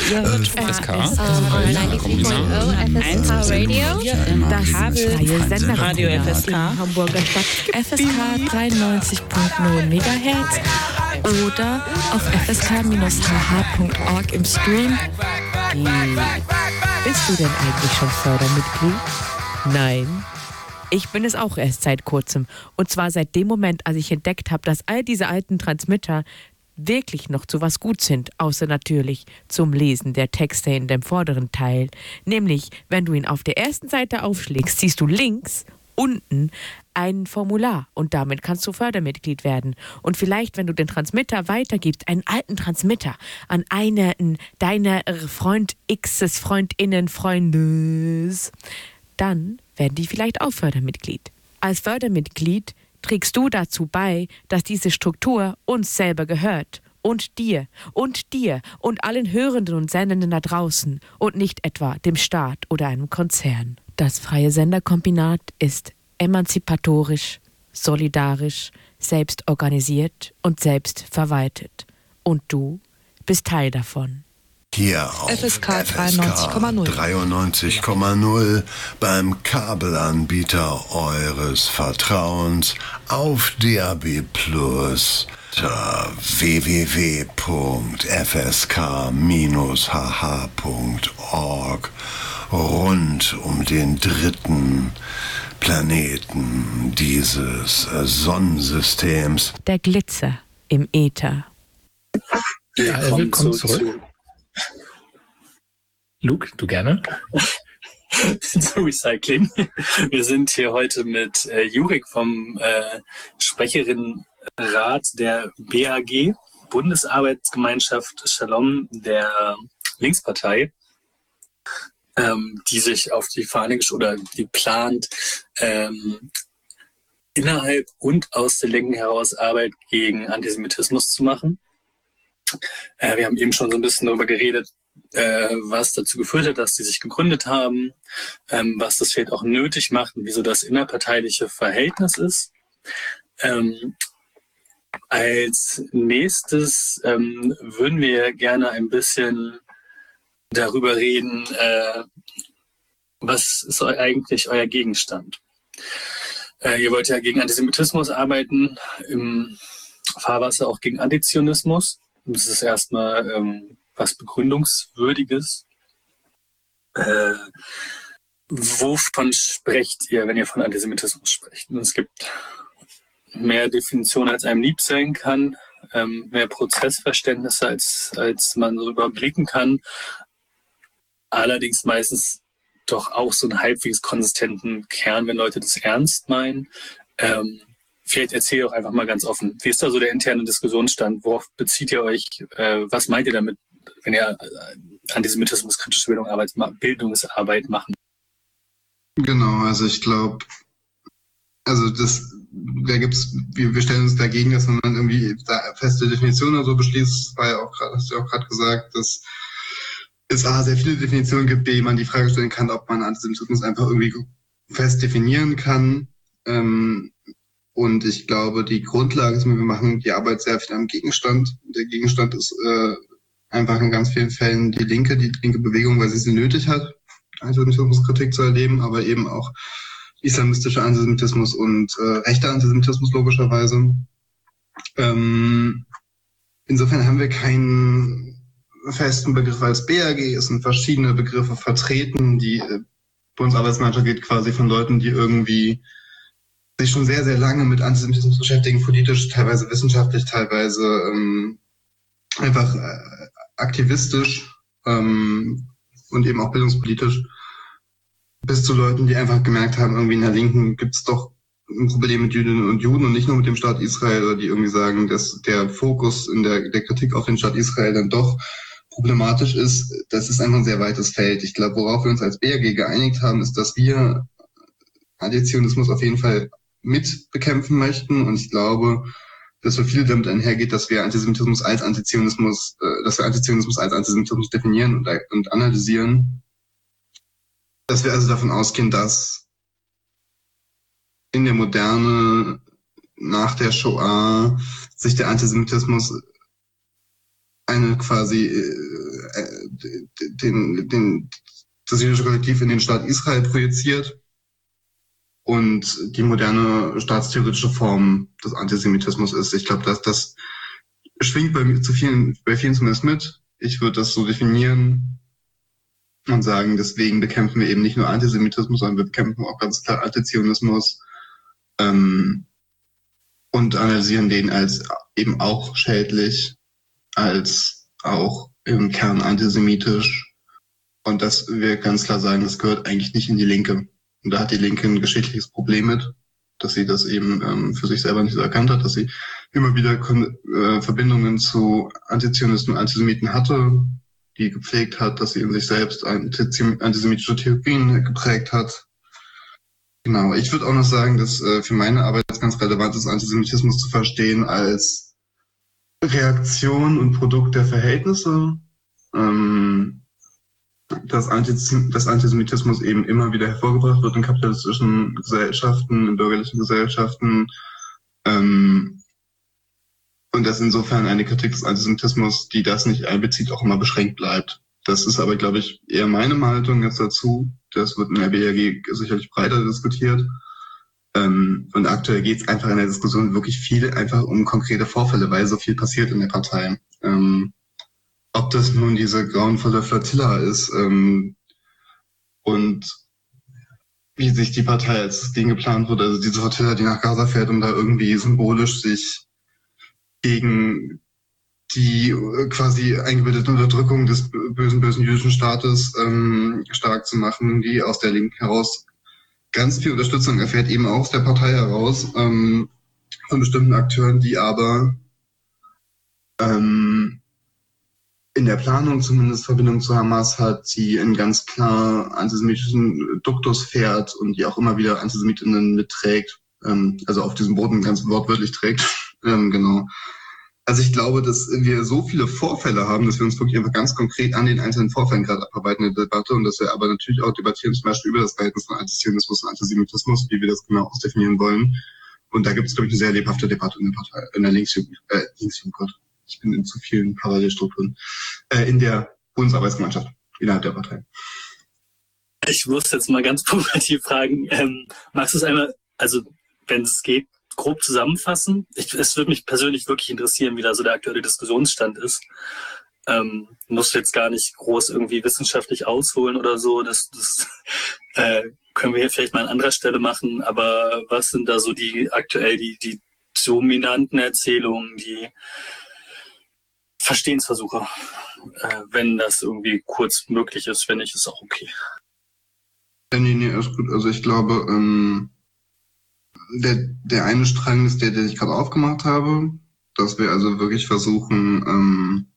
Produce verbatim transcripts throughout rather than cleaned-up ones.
Ihr hört F S K, F S K Radio, das freie Senderradio F S K, Hamburger Stadt, F S K dreiundneunzig Komma null Megahertz oder auf f s k Bindestrich h h Punkt org im Stream. Wie bist du denn eigentlich schon Fördermitglied? Nein. Ich bin es auch erst seit kurzem. Und zwar seit dem Moment, als ich entdeckt habe, dass all diese alten Transmitter wirklich noch zu was gut sind, außer natürlich zum Lesen der Texte in dem vorderen Teil. Nämlich, wenn du ihn auf der ersten Seite aufschlägst, siehst du links unten ein Formular und damit kannst du Fördermitglied werden. Und vielleicht, wenn du den Transmitter weitergibst, einen alten Transmitter an einen deiner Freund X's, Freundinnen, Freundes, dann werden die vielleicht auch Fördermitglied. Als Fördermitglied trägst du dazu bei, dass diese Struktur uns selber gehört und dir und dir und allen Hörenden und Sendenden da draußen und nicht etwa dem Staat oder einem Konzern. Das freie Senderkombinat ist emanzipatorisch, solidarisch, selbst organisiert und selbst verwaltet. Und du bist Teil davon. Hier auf F S K dreiundneunzig Komma null dreiundneunzig Komma null beim Kabelanbieter eures Vertrauens auf D A B Plus unter w w w Punkt f s k Bindestrich h h Punkt org rund um den dritten Planeten dieses Sonnensystems. Der Glitzer im Äther. Ja, willkommen, willkommen zurück. Zu Luke, du gerne? Zu Recycling. Wir sind hier heute mit äh, Jurik vom äh, Sprecherinnenrat der B A G, Bundesarbeitsgemeinschaft Shalom der Linkspartei, ähm, die sich auf die Fahne gesch- oder die plant, ähm, innerhalb und aus der Linken heraus Arbeit gegen Antisemitismus zu machen. Äh, wir haben eben schon so ein bisschen darüber geredet, äh, was dazu geführt hat, dass sie sich gegründet haben, ähm, was das vielleicht auch nötig macht und wieso das innerparteiliche Verhältnis ist. Ähm, als nächstes ähm, würden wir gerne ein bisschen darüber reden, äh, was ist eigentlich euer Gegenstand? Äh, ihr wollt ja gegen Antisemitismus arbeiten, im Fahrwasser auch gegen Antizionismus. Das ist erstmal ähm, was Begründungswürdiges. Äh, wovon sprecht ihr, wenn ihr von Antisemitismus sprecht? Und es gibt mehr Definitionen, als einem lieb sein kann, ähm, mehr Prozessverständnisse, als, als man so überblicken kann. Allerdings meistens doch auch so einen halbwegs konsistenten Kern, wenn Leute das ernst meinen. Ähm, Vielleicht erzähl doch einfach mal ganz offen. Wie ist da so der interne Diskussionsstand? Worauf bezieht ihr euch? Äh, was meint ihr damit, wenn ihr äh, Antisemitismus, kritische Bildung, Arbeit, Bildungsarbeit machen? Genau, also ich glaube, also das, da gibt's, wir, wir stellen uns dagegen, dass man irgendwie da feste Definitionen oder so beschließt. Das war ja auch gerade, hast du ja auch gerade gesagt, dass es A, sehr viele Definitionen gibt, B, man die Frage stellen kann, ob man Antisemitismus einfach irgendwie fest definieren kann. Ähm, Und ich glaube, die Grundlage ist, wir machen die Arbeit sehr viel am Gegenstand. Der Gegenstand ist äh, einfach in ganz vielen Fällen die Linke, die linke Bewegung, weil sie sie nötig hat, Antisemitismuskritik zu erleben, aber eben auch islamistischer Antisemitismus und äh, rechter Antisemitismus logischerweise. Ähm, insofern haben wir keinen festen Begriff als B A G. Es sind verschiedene Begriffe vertreten. Die äh, Bundesarbeitsgemeinschaft geht quasi von Leuten, die irgendwie sich schon sehr, sehr lange mit Antisemitismus beschäftigen, politisch, teilweise wissenschaftlich, teilweise ähm, einfach äh, aktivistisch ähm, und eben auch bildungspolitisch, bis zu Leuten, die einfach gemerkt haben, irgendwie in der Linken gibt es doch ein Problem mit Jüdinnen und Juden und nicht nur mit dem Staat Israel, oder die irgendwie sagen, dass der Fokus in der, der Kritik auf den Staat Israel dann doch problematisch ist. Das ist einfach ein sehr weites Feld. Ich glaube, worauf wir uns als B A G geeinigt haben, ist, dass wir Antizionismus auf jeden Fall mit bekämpfen möchten, und ich glaube, dass für viele damit einhergeht, dass wir Antisemitismus als Antizionismus, äh, dass wir Antizionismus als Antisemitismus definieren und, und analysieren. Dass wir also davon ausgehen, dass in der Moderne nach der Shoah sich der Antisemitismus eine quasi äh, den, den, das jüdische Kollektiv in den Staat Israel projiziert und die moderne staatstheoretische Form des Antisemitismus ist. Ich glaube, dass das schwingt bei mir zu vielen, bei vielen zumindest mit. Ich würde das so definieren und sagen, deswegen bekämpfen wir eben nicht nur Antisemitismus, sondern wir bekämpfen auch ganz klar Antizionismus ähm, und analysieren den als eben auch schädlich, als auch im Kern antisemitisch. Und dass wir ganz klar sagen, das gehört eigentlich nicht in die Linke. Und da hat die Linke ein geschichtliches Problem mit, dass sie das eben ähm, für sich selber nicht so erkannt hat, dass sie immer wieder Kon- äh, Verbindungen zu Antizionisten und Antisemiten hatte, die gepflegt hat, dass sie in sich selbst antisem- antisemitische Theorien geprägt hat. Genau, ich würde auch noch sagen, dass äh, für meine Arbeit ganz relevant ist, Antisemitismus zu verstehen als Reaktion und Produkt der Verhältnisse. Ähm, dass, Antiz- dass Antisemitismus eben immer wieder hervorgebracht wird in kapitalistischen Gesellschaften, in bürgerlichen Gesellschaften. Ähm, und dass insofern eine Kritik des Antisemitismus, die das nicht einbezieht, auch immer beschränkt bleibt. Das ist aber, glaube ich, eher meine Haltung jetzt dazu. Das wird in der B R G sicherlich breiter diskutiert. Ähm, und aktuell geht es einfach in der Diskussion wirklich viel einfach um konkrete Vorfälle, weil so viel passiert in der Partei. Ähm, ob das nun diese grauenvolle Flotilla ist ähm, und wie sich die Partei als Ding geplant wird, also diese Flotilla, die nach Gaza fährt, um da irgendwie symbolisch sich gegen die äh, quasi eingebildete Unterdrückung des bösen, bösen jüdischen Staates ähm, stark zu machen, die aus der Linken heraus ganz viel Unterstützung erfährt, eben auch aus der Partei heraus, ähm, von bestimmten Akteuren, die aber ähm, in der Planung zumindest Verbindung zu Hamas hat, die einen ganz klar antisemitischen Duktus fährt und die auch immer wieder Antisemitinnen mitträgt, ähm, also auf diesem Boden ganz wortwörtlich trägt. ähm, genau. Also ich glaube, dass wir so viele Vorfälle haben, dass wir uns wirklich einfach ganz konkret an den einzelnen Vorfällen gerade abarbeiten in der Debatte und dass wir aber natürlich auch debattieren, zum Beispiel über das Verhältnis von Antizionismus und Antisemitismus, wie wir das genau ausdefinieren wollen. Und da gibt es, glaube ich, eine sehr lebhafte Debatte in der Partei, in der Linksjugend, äh, Linksjugend, ich bin in zu vielen Parallelstrukturen, äh, in der Bundesarbeitsgemeinschaft, innerhalb der Partei. Ich muss jetzt mal ganz provokativ fragen, ähm, magst du es einmal, also wenn es geht, grob zusammenfassen? Ich, es würde mich persönlich wirklich interessieren, wie da so der aktuelle Diskussionsstand ist. Ähm, musst du jetzt gar nicht groß irgendwie wissenschaftlich ausholen oder so, das, das äh, können wir hier vielleicht mal an anderer Stelle machen, aber was sind da so die aktuell die, die dominanten Erzählungen, die Verstehensversuche, äh, wenn das irgendwie kurz möglich ist, wenn nicht, ist auch okay. Nee, nee, alles gut. Also ich glaube, ähm, der, der eine Strang ist der, den ich gerade aufgemacht habe, dass wir also wirklich versuchen, ähm,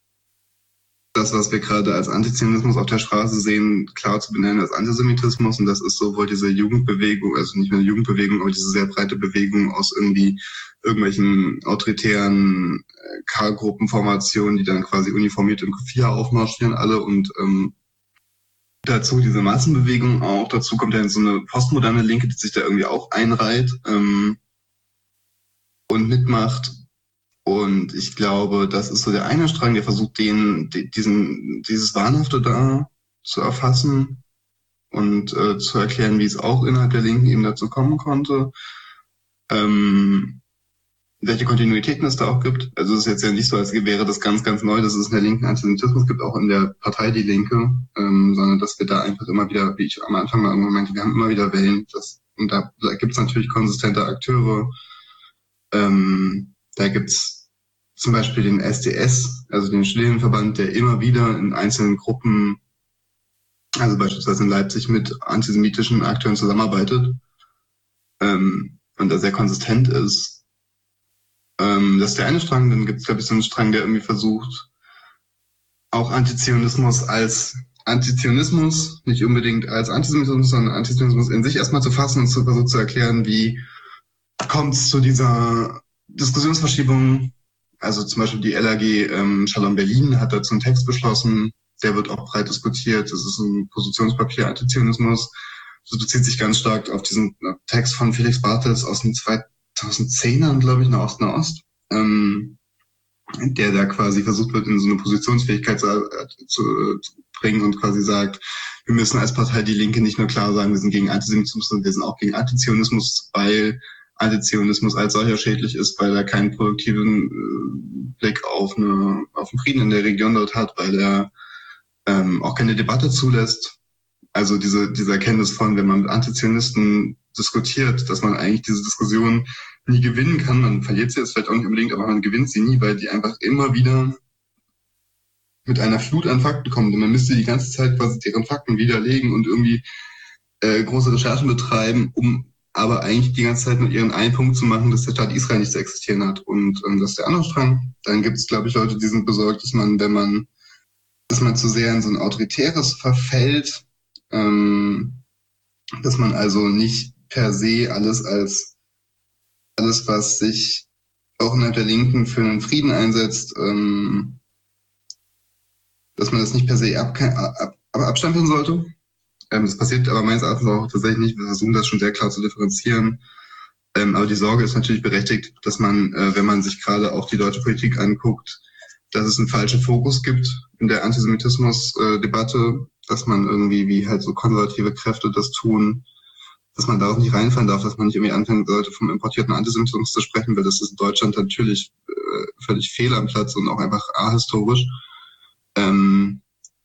das, was wir gerade als Antizionismus auf der Straße sehen, klar zu benennen als Antisemitismus. Und das ist sowohl diese Jugendbewegung, also nicht mehr eine Jugendbewegung, aber diese sehr breite Bewegung aus irgendwie irgendwelchen autoritären äh, K-Gruppenformationen, die dann quasi uniformiert in Q vier aufmarschieren alle und ähm, dazu diese Massenbewegung auch. Dazu kommt ja so eine postmoderne Linke, die sich da irgendwie auch einreiht ähm, und mitmacht. Und ich glaube, das ist so der eine Strang, der versucht, den, diesen, dieses Wahnhafte da zu erfassen und äh, zu erklären, wie es auch innerhalb der Linken eben dazu kommen konnte. Ähm, welche Kontinuitäten es da auch gibt. Also es ist jetzt ja nicht so, als wäre das ganz, ganz neu, dass es in der Linken Antisemitismus gibt, auch in der Partei Die Linke, ähm, sondern dass wir da einfach immer wieder, wie ich am Anfang mal meinte, wir haben immer wieder Wellen. Das, und da, da gibt es natürlich konsistente Akteure. Ähm, da gibt es zum Beispiel den S D S, also den Studentenverband, der immer wieder in einzelnen Gruppen, also beispielsweise in Leipzig, mit antisemitischen Akteuren zusammenarbeitet ähm, und da sehr konsistent ist. Ähm, das ist der eine Strang. Dann gibt es, glaube ich, so einen Strang, der irgendwie versucht, auch Antizionismus als Antizionismus, nicht unbedingt als Antisemitismus, sondern Antizionismus in sich erstmal zu fassen und zu versuchen zu erklären, wie kommt es zu dieser Diskussionsverschiebung. Also zum Beispiel die L A G ähm, Shalom Berlin hat dazu einen Text beschlossen, der wird auch breit diskutiert. Das ist ein Positionspapier Antizionismus. Das bezieht sich ganz stark auf diesen Text von Felix Bartels aus den zweitausendzehnern, glaube ich, nach Ost-Nahost. Ähm, der da quasi versucht wird, in so eine Positionsfähigkeit zu, zu, zu bringen und quasi sagt, wir müssen als Partei Die Linke nicht nur klar sagen, wir sind gegen Antisemitismus, sondern wir sind auch gegen Antizionismus, weil Antizionismus als solcher schädlich ist, weil er keinen produktiven äh, Blick auf, eine, auf den Frieden in der Region dort hat, weil er ähm, auch keine Debatte zulässt. Also diese, diese Erkenntnis von, wenn man mit Antizionisten diskutiert, dass man eigentlich diese Diskussion nie gewinnen kann. Man verliert sie jetzt vielleicht auch nicht unbedingt, aber man gewinnt sie nie, weil die einfach immer wieder mit einer Flut an Fakten kommen. Und man müsste die ganze Zeit quasi deren Fakten widerlegen und irgendwie äh, große Recherchen betreiben, um aber eigentlich die ganze Zeit nur ihren einen Punkt zu machen, dass der Staat Israel nicht zu existieren hat. Und ähm, das ist der andere Strang. Dann gibt es, glaube ich, Leute, die sind besorgt, dass man, wenn man, dass man zu sehr in so ein Autoritäres verfällt, ähm, dass man also nicht per se alles als alles, was sich auch innerhalb der Linken für einen Frieden einsetzt, ähm, dass man das nicht per se ab, ab, ab, abstempeln sollte. Ähm, das passiert aber meines Erachtens auch tatsächlich nicht. Wir versuchen das schon sehr klar zu differenzieren. Ähm, aber die Sorge ist natürlich berechtigt, dass man, äh, wenn man sich gerade auch die deutsche Politik anguckt, dass es einen falschen Fokus gibt in der Antisemitismus-Debatte, äh, dass man irgendwie, wie halt so konservative Kräfte das tun, dass man darauf nicht reinfallen darf, dass man nicht irgendwie anfangen sollte, vom importierten Antisemitismus zu sprechen, weil das ist in Deutschland natürlich äh, völlig fehl am Platz und auch einfach ahistorisch. Ähm,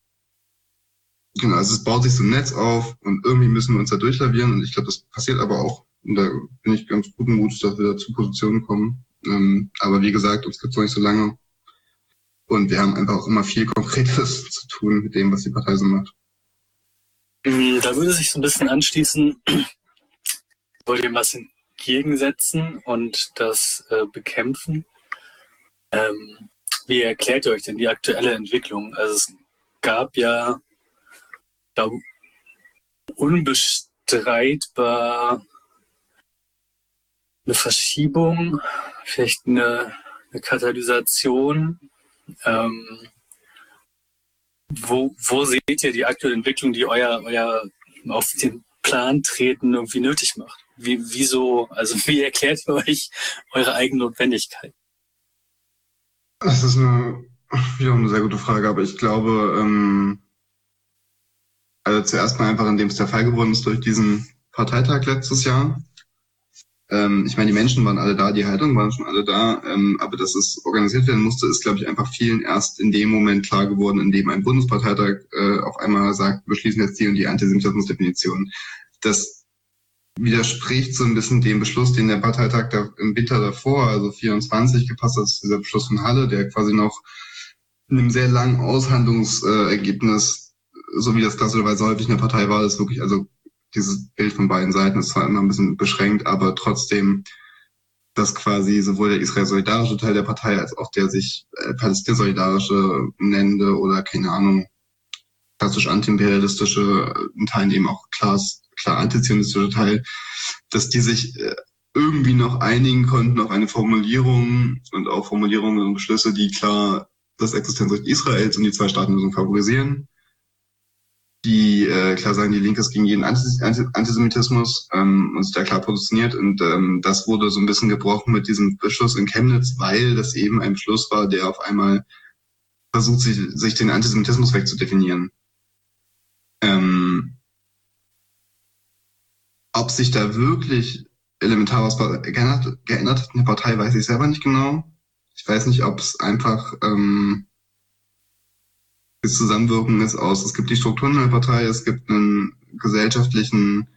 genau, also es baut sich so ein Netz auf und irgendwie müssen wir uns da durchlavieren und ich glaube, das passiert aber auch. Und da bin ich ganz guten Mut, dass wir da zu Positionen kommen. Ähm, aber wie gesagt, uns gibt es noch nicht so lange. Und wir haben einfach auch immer viel Konkretes zu tun mit dem, was die Partei so macht. Da würde sich so ein bisschen anschließen, wollt ihr was entgegensetzen und das äh, bekämpfen? Ähm, wie erklärt ihr euch denn die aktuelle Entwicklung? Also es gab ja, glaube unbestreitbar eine Verschiebung, vielleicht eine, eine Katalysation. Ähm, wo, wo seht ihr die aktuelle Entwicklung, die euer, euer auf den Plan treten irgendwie nötig macht? Wie, wieso, also wie erklärt ihr euch eure eigene Notwendigkeit? Das ist eine, wiederum eine sehr gute Frage, aber ich glaube, ähm, also zuerst mal einfach, indem es der Fall geworden ist durch diesen Parteitag letztes Jahr. Ähm, ich meine, die Menschen waren alle da, die Haltungen waren schon alle da, ähm, aber dass es organisiert werden musste, ist, glaube ich, einfach vielen erst in dem Moment klar geworden, in dem ein Bundesparteitag äh, auf einmal sagt, wir schließen jetzt die und die Antisemitismusdefinition. Das widerspricht so ein bisschen dem Beschluss, den der Parteitag da im Winter davor, also vierundzwanzig, gepasst hat, dieser Beschluss von Halle, der quasi noch in einem sehr langen Aushandlungsergebnis, so wie das klassischerweise häufig in der Partei war, ist wirklich, also dieses Bild von beiden Seiten ist zwar immer ein bisschen beschränkt, aber trotzdem, dass quasi sowohl der Israel-solidarische Teil der Partei als auch der sich äh, palästinensolidarische nennende oder, keine Ahnung, klassisch antiimperialistische, in Teilen eben auch klar, klar antizionistische Teil, dass die sich äh, irgendwie noch einigen konnten auf eine Formulierung und auch Formulierungen und Beschlüsse, die klar das Existenzrecht Israels und die Zwei-Staaten-Lösung favorisieren. Die äh, klar sagen, die Linke ist gegen jeden Antis- Antisemitismus ähm, und sich da klar positioniert. Und ähm, das wurde so ein bisschen gebrochen mit diesem Beschluss in Chemnitz, weil das eben ein Beschluss war, der auf einmal versucht, sich, sich den Antisemitismus wegzudefinieren. Ähm, ob sich da wirklich elementar was geändert, geändert hat in der Partei, weiß ich selber nicht genau. Ich weiß nicht, ob es einfach ähm, das Zusammenwirken ist aus, es gibt die Strukturen in der Partei, es gibt einen gesellschaftlichen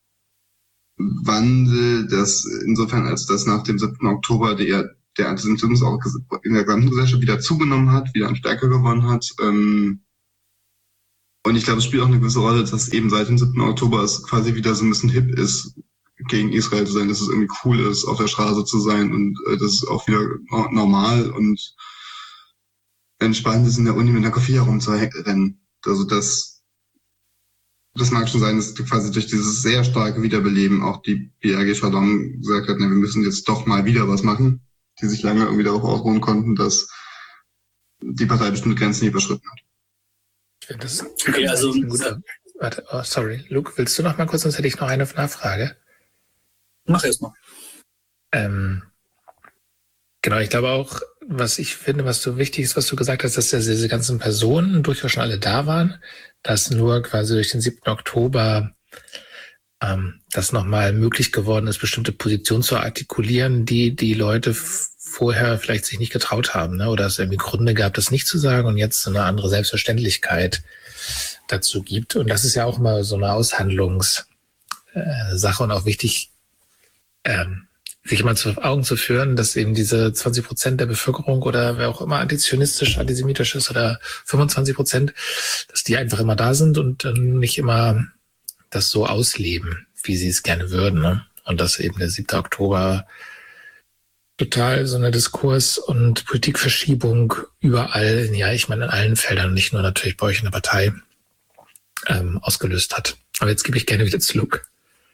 Wandel, das insofern, als dass nach dem siebten Oktober der, der Antisemitismus auch in der gesamten Gesellschaft wieder zugenommen hat, wieder an Stärke gewonnen hat. Und ich glaube, es spielt auch eine gewisse Rolle, dass eben seit dem siebten Oktober es quasi wieder so ein bisschen hip ist, gegen Israel zu sein, dass es irgendwie cool ist, auf der Straße zu sein und das ist auch wieder normal und entspannt ist, in der Uni mit einer Koffie herumzurennen. Also das, das mag schon sein, dass quasi durch dieses sehr starke Wiederbeleben auch die B R G Shalom gesagt hat, ne, wir müssen jetzt doch mal wieder was machen, die sich lange irgendwie darauf ausruhen konnten, dass die Partei bestimmte Grenzen nicht überschritten hat. Ich finde das okay, also ein guter... Warte, oh, sorry. Luke, willst du noch mal kurz, sonst hätte ich noch eine Nachfrage. Mach erst mal. Ähm, genau, ich glaube auch, was ich finde, was so wichtig ist, was du gesagt hast, dass diese ganzen Personen durchaus schon alle da waren, dass nur quasi durch den siebten Oktober ähm, das nochmal möglich geworden ist, bestimmte Positionen zu artikulieren, die die Leute f- vorher vielleicht sich nicht getraut haben, ne? Oder es irgendwie Gründe gab, das nicht zu sagen und jetzt so eine andere Selbstverständlichkeit dazu gibt. Und das ist ja auch mal so eine Aushandlungssache äh, und auch wichtig, ähm, sich mal zu Augen zu führen, dass eben diese zwanzig Prozent der Bevölkerung oder wer auch immer antizionistisch, antisemitisch ist oder fünfundzwanzig Prozent, dass die einfach immer da sind und dann nicht immer das so ausleben, wie sie es gerne würden. Ne? Und dass eben der siebte Oktober total so eine Diskurs- und Politikverschiebung überall, ja, ich meine in allen Feldern, nicht nur natürlich bei euch in der Partei, ähm, ausgelöst hat. Aber jetzt gebe ich gerne wieder zu Luke.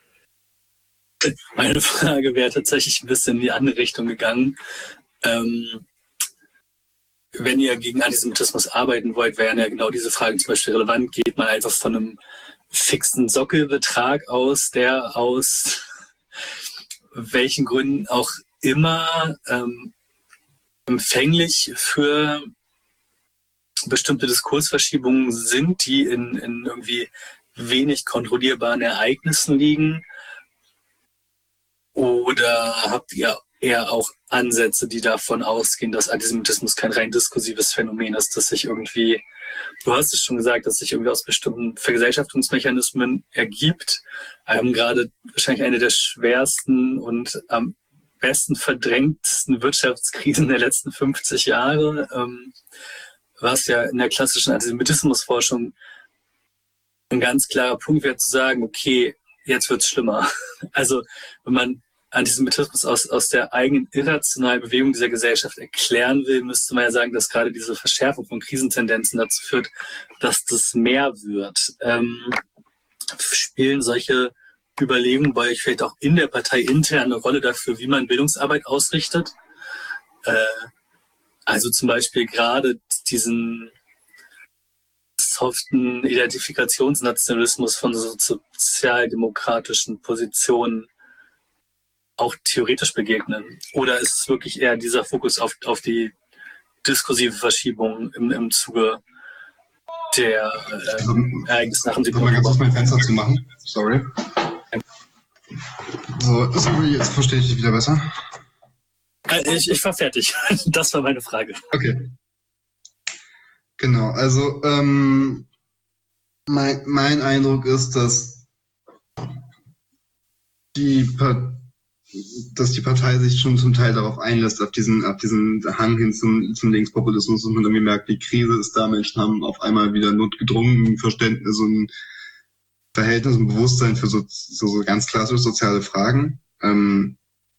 Meine Frage wäre tatsächlich ein bisschen in die andere Richtung gegangen. Ähm, wenn ihr gegen Antisemitismus arbeiten wollt, wären ja genau diese Fragen zum Beispiel relevant. Geht man einfach von einem fixen Sockelbetrag aus, der aus welchen Gründen auch immer ähm, empfänglich für bestimmte Diskursverschiebungen sind, die in, in irgendwie wenig kontrollierbaren Ereignissen liegen? Oder habt ihr eher auch Ansätze, die davon ausgehen, dass Antisemitismus kein rein diskursives Phänomen ist, das sich irgendwie, du hast es schon gesagt, dass sich irgendwie aus bestimmten Vergesellschaftungsmechanismen ergibt. Wir haben gerade wahrscheinlich eine der schwersten und am besten verdrängtesten Wirtschaftskrisen der letzten fünfzig Jahre, ähm, was ja in der klassischen Antisemitismusforschung ein ganz klarer Punkt wäre, zu sagen, okay, jetzt wird's schlimmer. Also wenn man Antisemitismus aus, aus der eigenen irrationalen Bewegung dieser Gesellschaft erklären will, müsste man ja sagen, dass gerade diese Verschärfung von Krisentendenzen dazu führt, dass das mehr wird. Ähm, spielen solche Überlegungen bei euch vielleicht auch in der Partei intern eine Rolle dafür, wie man Bildungsarbeit ausrichtet? Äh, also zum Beispiel gerade diesen soften Identifikationsnationalismus von so sozialdemokratischen Positionen auch theoretisch begegnen? Oder ist es wirklich eher dieser Fokus auf, auf die diskursive Verschiebung im, im Zuge der äh, Ereignisse nach dem siebten Oktober? Ich mal ganz kurz mein Fenster zu machen. Sorry. So, sorry, jetzt verstehe ich dich wieder besser. Ich, ich war fertig. Das war meine Frage. Okay. Genau, also ähm, mein, mein Eindruck ist, dass die, dass die Partei sich schon zum Teil darauf einlässt, auf diesen, auf diesen Hang hin zum, zum Linkspopulismus, und man irgendwie merkt, die Krise ist da, Menschen haben auf einmal wieder notgedrungen ein Verständnis und ein Verhältnis und Bewusstsein für so, so, so ganz klassische soziale Fragen. Ähm,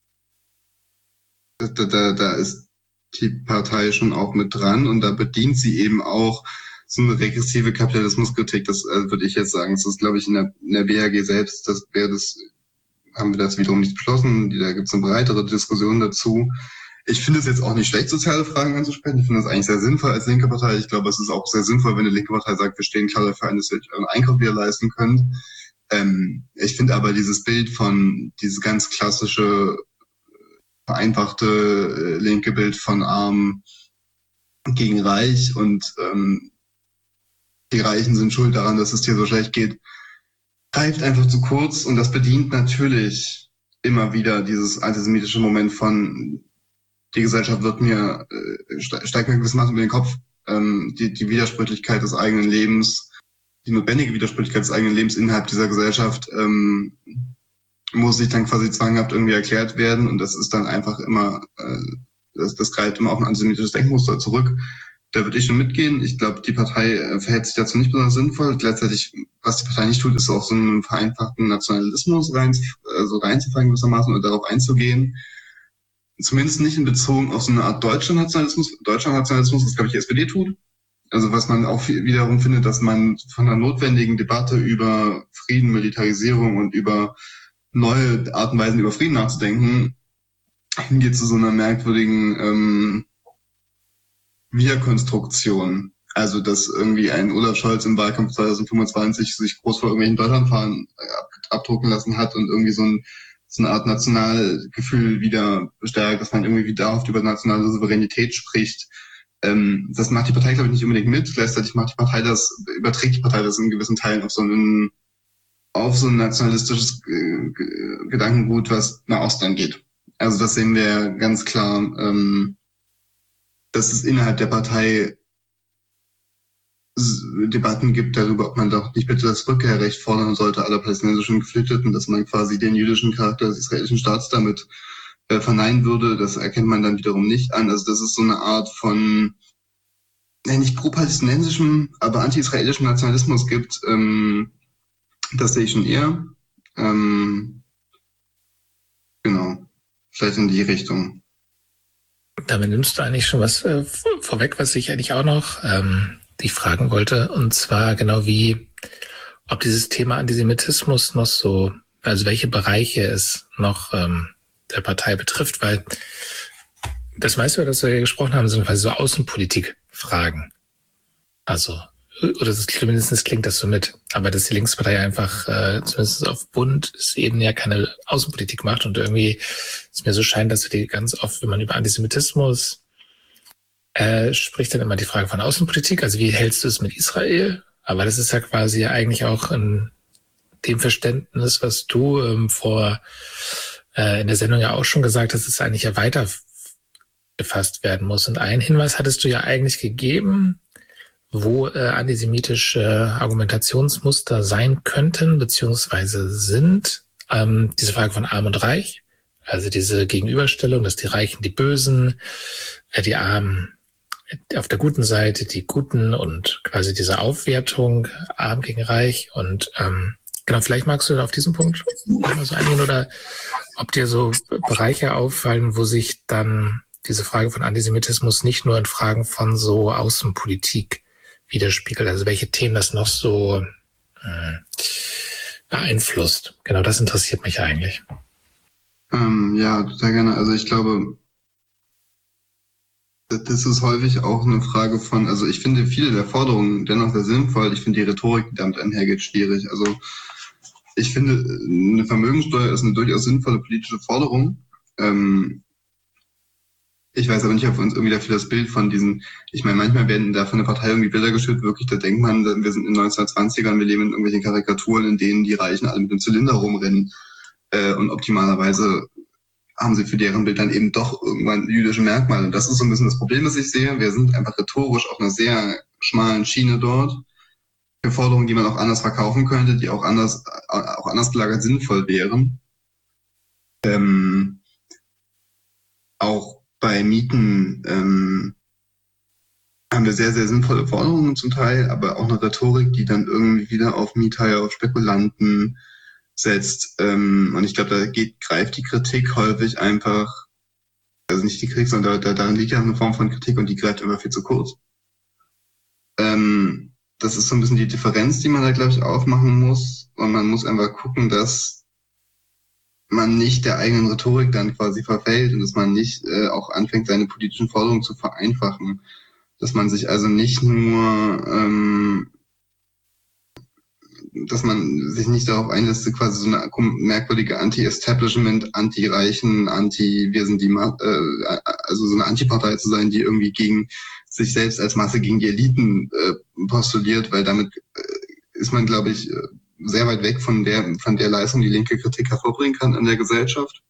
da, da, da ist die Partei schon auch mit dran, und da bedient sie eben auch so eine regressive Kapitalismuskritik. Das äh, würde ich jetzt sagen. Das ist, glaube ich, in der, in der B H G selbst, das wäre das, haben wir das wiederum nicht beschlossen. Da gibt es eine breitere Diskussion dazu. Ich finde es jetzt auch nicht schlecht, soziale Fragen anzusprechen. Ich finde das eigentlich sehr sinnvoll als linke Partei. Ich glaube, es ist auch sehr sinnvoll, wenn eine linke Partei sagt, wir stehen klar dafür ein, dass ihr euren Einkauf wieder leisten könnt. Ähm, ich finde aber dieses Bild von, dieses ganz klassische, vereinfachte äh, linke Bild von Arm gegen Reich und ähm, die Reichen sind schuld daran, dass es dir so schlecht geht, greift einfach zu kurz, und das bedient natürlich immer wieder dieses antisemitische Moment von, die Gesellschaft wird mir, äh, steigt mir gewissermaßen über den Kopf, ähm, die, die Widersprüchlichkeit des eigenen Lebens, die notwendige Widersprüchlichkeit des eigenen Lebens innerhalb dieser Gesellschaft ähm, muss sich dann quasi zwanghaft irgendwie erklärt werden, und das ist dann einfach immer, äh, das, das greift immer auf ein antisemitisches Denkmuster zurück. Da würde ich schon mitgehen. Ich glaube, die Partei äh, verhält sich dazu nicht besonders sinnvoll. Gleichzeitig, was die Partei nicht tut, ist auch so einen vereinfachten Nationalismus rein, äh, so reinzufallen gewissermaßen und darauf einzugehen. Zumindest nicht in Bezug auf so eine Art Deutschland-Nationalismus. Deutschland-Nationalismus, was, glaube ich, die S P D tut. Also was man auch wiederum findet, dass man von einer notwendigen Debatte über Frieden, Militarisierung und über neue Art und Weisen über Frieden nachzudenken, hingeht zu so einer merkwürdigen ähm, Wiederkonstruktion. Also dass irgendwie ein Olaf Scholz im Wahlkampf zwanzig fünfundzwanzig sich groß vor irgendwelchen Deutschlandfahnen ab, abdrucken lassen hat und irgendwie so ein so eine Art Nationalgefühl wieder bestärkt, dass man irgendwie wieder oft über nationale Souveränität spricht. Ähm, das macht die Partei, glaube ich, nicht unbedingt mit. Gleichzeitig macht die Partei das, überträgt die Partei das in gewissen Teilen auf so einen, auf so ein nationalistisches äh, Gedankengut, was nach Osten geht. Also das sehen wir ganz klar, ähm, dass es innerhalb der Partei Debatten gibt darüber, ob man doch nicht bitte das Rückkehrrecht fordern sollte aller palästinensischen Geflüchteten, dass man quasi den jüdischen Charakter des israelischen Staats damit äh, verneinen würde. Das erkennt man dann wiederum nicht an. Also das ist so eine Art von, ja, nicht pro-palästinensischem, aber anti-israelischem Nationalismus gibt. Ähm, das sehe ich schon eher. Ähm, genau, vielleicht in die Richtung. Damit nimmst du eigentlich schon was äh, vorweg, was ich eigentlich auch noch ähm, dich fragen wollte. Und zwar genau wie, ob dieses Thema Antisemitismus noch so, also welche Bereiche es noch ähm, der Partei betrifft, weil das meiste, über das wir gesprochen haben, sind quasi so Außenpolitik-Fragen. Also, oder das, zumindest klingt das so mit. Aber dass die Linkspartei einfach, äh, zumindest auf Bundesebene ja keine Außenpolitik macht und irgendwie es mir so scheint, dass wir die ganz oft, wenn man über Antisemitismus äh, spricht, dann immer die Frage von Außenpolitik. Also wie hältst du es mit Israel? Aber das ist ja quasi eigentlich auch in dem Verständnis, was du ähm, vor äh, in der Sendung ja auch schon gesagt hast, dass es eigentlich ja weiter gefasst werden muss. Und einen Hinweis hattest du ja eigentlich gegeben, wo äh, antisemitische Argumentationsmuster sein könnten, beziehungsweise sind. Ähm, diese Frage von Arm und Reich, also diese Gegenüberstellung, dass die Reichen die Bösen, äh, die Armen auf der guten Seite, die Guten und quasi diese Aufwertung, Arm gegen Reich. Und ähm, genau, vielleicht magst du auf diesen Punkt mal so eingehen oder ob dir so Bereiche auffallen, wo sich dann diese Frage von Antisemitismus nicht nur in Fragen von so Außenpolitik widerspiegelt, also welche Themen das noch so äh, beeinflusst. Genau, das interessiert mich eigentlich. Ähm, ja, total gerne. Also ich glaube, das ist häufig auch eine Frage von, also ich finde viele der Forderungen dennoch sehr sinnvoll. Ich finde die Rhetorik, die damit einhergeht, schwierig. Also ich finde, eine Vermögenssteuer ist eine durchaus sinnvolle politische Forderung. Ähm, ich weiß aber nicht, ob wir uns irgendwie dafür das Bild von diesen, ich meine, manchmal werden da von der Partei irgendwie Bilder geschürt, wirklich, da denkt man, wir sind in den neunzehnhundertzwanzigern, wir leben in irgendwelchen Karikaturen, in denen die Reichen alle mit einem Zylinder rumrennen äh, und optimalerweise haben sie für deren Bild dann eben doch irgendwann jüdische Merkmale. Und das ist so ein bisschen das Problem, das ich sehe. Wir sind einfach rhetorisch auf einer sehr schmalen Schiene dort. Für Forderungen, die man auch anders verkaufen könnte, die auch anders, auch anders gelagert sinnvoll wären. Ähm, auch bei Mieten ähm, haben wir sehr, sehr sinnvolle Forderungen zum Teil, aber auch eine Rhetorik, die dann irgendwie wieder auf Miethaie, auf Spekulanten setzt. Ähm, und ich glaube, da geht, greift die Kritik häufig einfach, also nicht die Kritik, sondern da, darin liegt ja eine Form von Kritik und die greift immer viel zu kurz. Ähm, das ist so ein bisschen die Differenz, die man da, glaube ich, aufmachen muss. Und man muss einfach gucken, dass man nicht der eigenen Rhetorik dann quasi verfällt und dass man nicht äh, auch anfängt, seine politischen Forderungen zu vereinfachen. Dass man sich also nicht nur ähm, dass man sich nicht darauf einlässt, quasi so eine merkwürdige Anti-Establishment, Anti-Reichen, Anti, wir sind die, Ma- äh, also so eine Antipartei zu sein, die irgendwie gegen sich selbst als Masse gegen die Eliten äh, postuliert, weil damit äh, ist man, glaube ich, sehr weit weg von der, von der Leistung, die linke Kritik hervorbringen kann in der Gesellschaft.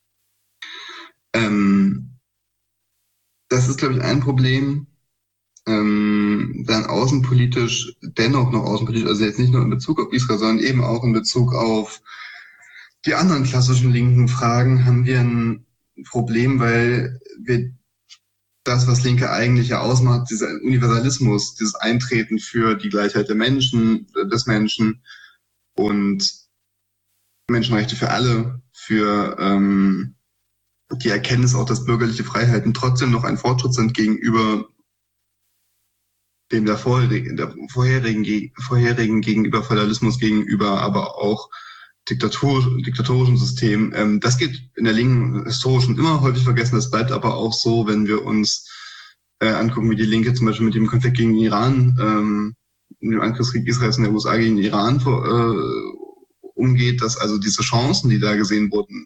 Ähm, das ist, glaube ich, ein Problem. Ähm, dann außenpolitisch, dennoch noch außenpolitisch, also jetzt nicht nur in Bezug auf Israel, sondern eben auch in Bezug auf die anderen klassischen linken Fragen, haben wir ein Problem, weil wir das, was Linke eigentlich ja ausmacht, dieser Universalismus, dieses Eintreten für die Gleichheit der Menschen, des Menschen und Menschenrechte für alle, für ähm, die Erkenntnis auch, dass bürgerliche Freiheiten trotzdem noch ein Fortschritt sind gegenüber dem der vorherigen, der vorherigen, vorherigen gegenüber Föderalismus gegenüber, aber auch Diktatur, diktatorischen System. Ähm, das geht in der Linken historisch schon immer häufig vergessen. Das bleibt aber auch so, wenn wir uns äh, angucken, wie die Linke zum Beispiel mit dem Konflikt gegen den Iran, ähm, mit dem Angriffskrieg Israels in der U S A gegen den Iran vor, äh, umgeht, dass also diese Chancen, die da gesehen wurden,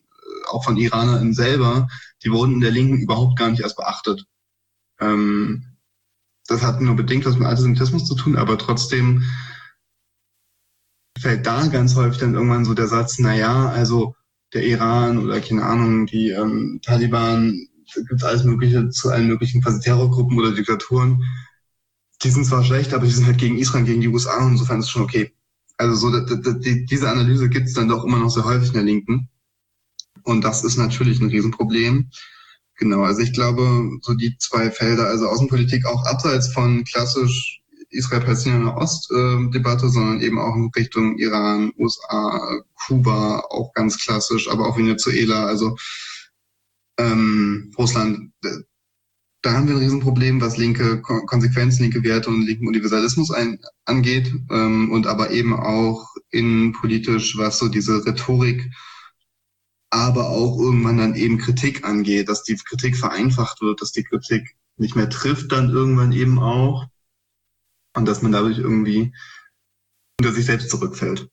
auch von IranerInnen selber, die wurden in der Linken überhaupt gar nicht erst beachtet. Ähm, das hat nur bedingt was mit Antisemitismus zu tun, aber trotzdem fällt da ganz häufig dann irgendwann so der Satz, naja, also der Iran oder keine Ahnung, die ähm, Taliban, da gibt es alles Mögliche zu allen möglichen quasi Terrorgruppen oder Diktaturen. Die sind zwar schlecht, aber die sind halt gegen Israel, gegen die U S A und insofern ist es schon okay. Also so die, die, diese Analyse gibt es dann doch immer noch sehr häufig in der Linken. Und das ist natürlich ein Riesenproblem. Genau, also ich glaube, so die zwei Felder, also Außenpolitik auch abseits von klassisch Israel-Palästina-Ost-Debatte, sondern eben auch in Richtung Iran, U S A, Kuba, auch ganz klassisch, aber auch Venezuela, also ähm, Russland. Da haben wir ein Riesenproblem, was linke Konsequenz, linke Werte und linken Universalismus ein, angeht, ähm, und aber eben auch innenpolitisch, was so diese Rhetorik, aber auch irgendwann dann eben Kritik angeht, dass die Kritik vereinfacht wird, dass die Kritik nicht mehr trifft dann irgendwann eben auch und dass man dadurch irgendwie unter sich selbst zurückfällt.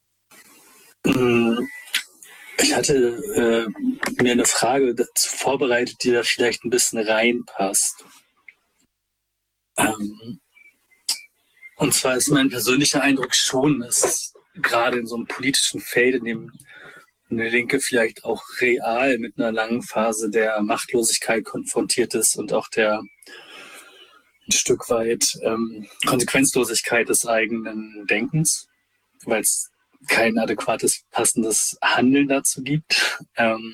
Ich hatte äh, mir eine Frage dazu vorbereitet, die da vielleicht ein bisschen reinpasst. Ähm, und zwar ist mein persönlicher Eindruck schon, dass gerade in so einem politischen Feld, in dem eine Linke vielleicht auch real mit einer langen Phase der Machtlosigkeit konfrontiert ist und auch der ein Stück weit ähm, Konsequenzlosigkeit des eigenen Denkens, weil es kein adäquates, passendes Handeln dazu gibt, ähm,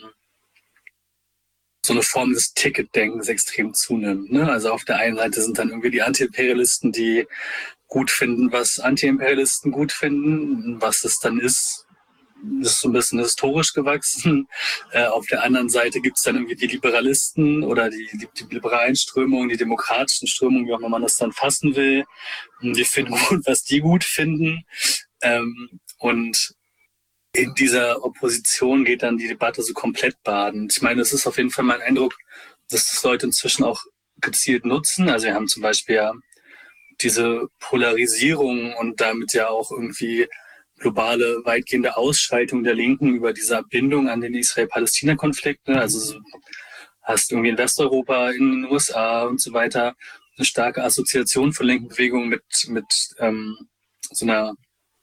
so eine Form des Ticketdenkens extrem zunimmt. Ne? Also auf der einen Seite sind dann irgendwie die Antiimperialisten, die gut finden, was Antiimperialisten gut finden, was es dann ist, ist so ein bisschen historisch gewachsen. Äh, auf der anderen Seite gibt es dann irgendwie die Liberalisten oder die, die, die liberalen Strömungen, die demokratischen Strömungen, wie auch immer man das dann fassen will. Und die finden gut, was die gut finden. Ähm, und in dieser Opposition geht dann die Debatte so komplett baden. Ich meine, es ist auf jeden Fall mein Eindruck, dass das Leute inzwischen auch gezielt nutzen. Also wir haben zum Beispiel ja diese Polarisierung und damit ja auch irgendwie globale, weitgehende Ausschaltung der Linken über diese Bindung an den Israel-Palästina-Konflikt. Ne? Also hast irgendwie in Westeuropa, in den U S A und so weiter eine starke Assoziation von linken Bewegungen mit, mit ähm, so einer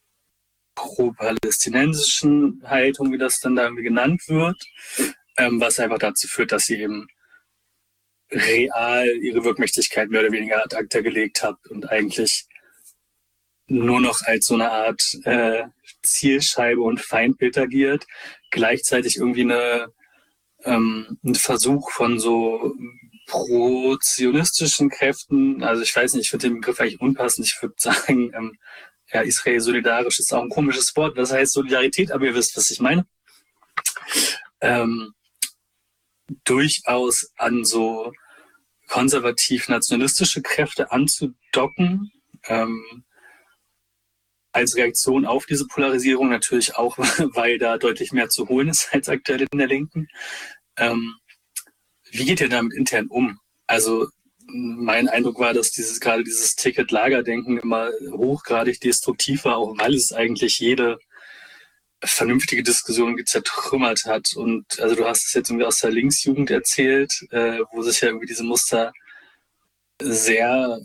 pro-palästinensischen Haltung, wie das dann da irgendwie genannt wird, ähm, was einfach dazu führt, dass sie eben real ihre Wirkmächtigkeit mehr oder weniger ad acta gelegt hat und eigentlich nur noch als so eine Art äh, Zielscheibe und Feindbild agiert, gleichzeitig irgendwie eine, ähm, ein Versuch von so pro-zionistischen Kräften, also ich weiß nicht, ich finde den Begriff eigentlich unpassend, ich würde sagen, ähm, ja, Israel solidarisch ist auch ein komisches Wort, das heißt Solidarität, aber ihr wisst, was ich meine, ähm, durchaus an so konservativ-nationalistische Kräfte anzudocken, ähm, als Reaktion auf diese Polarisierung, natürlich auch, weil da deutlich mehr zu holen ist als aktuell in der Linken. Ähm, wie geht ihr damit intern um? Also mein Eindruck war, dass dieses gerade dieses Ticket-Lager-Denken immer hochgradig destruktiv war, auch weil es eigentlich jede vernünftige Diskussion zertrümmert hat. Und also du hast es jetzt irgendwie aus der Linksjugend erzählt, äh, wo sich ja irgendwie diese Muster sehr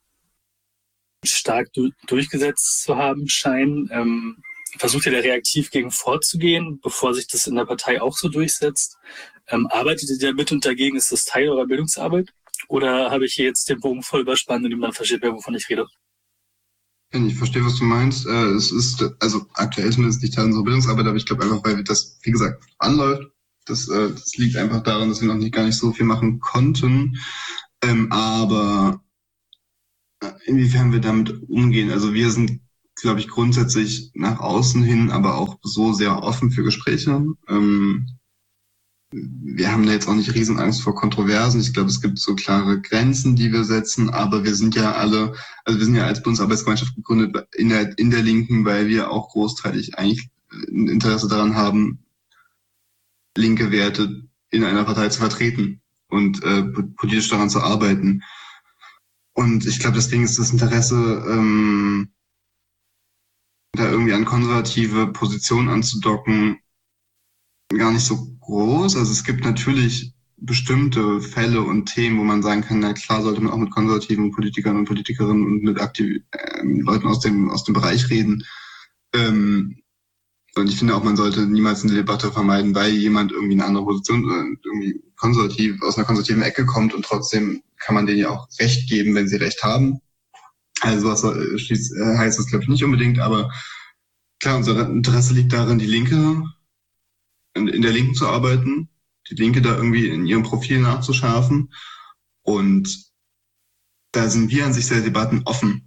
stark du- durchgesetzt zu haben scheinen. Ähm, versucht ihr da reaktiv gegen vorzugehen, bevor sich das in der Partei auch so durchsetzt? Ähm, arbeitet ihr damit und dagegen? Ist das Teil eurer Bildungsarbeit? Oder habe ich hier jetzt den Bogen voll überspannt und man versteht mehr, wovon ich rede? Ich verstehe, was du meinst. Es ist, also aktuell zumindest nicht Teil unserer Bildungsarbeit, aber ich glaube einfach, weil das, wie gesagt, anläuft. Das, das liegt einfach daran, dass wir noch nicht gar nicht so viel machen konnten. Ähm, aber inwiefern wir damit umgehen. Also wir sind, glaube ich, grundsätzlich nach außen hin, aber auch so sehr offen für Gespräche. Ähm, wir haben da jetzt auch nicht Riesenangst vor Kontroversen. Ich glaube, es gibt so klare Grenzen, die wir setzen, aber wir sind ja alle, also wir sind ja als Bundesarbeitsgemeinschaft gegründet in der, in der Linken, weil wir auch großteilig eigentlich ein Interesse daran haben, linke Werte in einer Partei zu vertreten und äh, politisch daran zu arbeiten. Und ich glaube, deswegen ist das Interesse, ähm, da irgendwie an konservative Positionen anzudocken, gar nicht so groß. Also es gibt natürlich bestimmte Fälle und Themen, wo man sagen kann, na klar sollte man auch mit konservativen Politikern und Politikerinnen und mit aktiv, äh, Leuten aus dem, aus dem Bereich reden. Ähm, und ich finde auch, man sollte niemals eine Debatte vermeiden, weil jemand irgendwie eine andere Position, äh, irgendwie konservativ, aus einer konservativen Ecke kommt und trotzdem kann man denen ja auch Recht geben, wenn sie Recht haben. Also was äh, schließt, äh, heißt das, glaube ich, nicht unbedingt, aber klar, unser Interesse liegt darin, die Linke, in, in der Linken zu arbeiten, die Linke da irgendwie in ihrem Profil nachzuschärfen. Und da sind wir an sich sehr Debatten offen.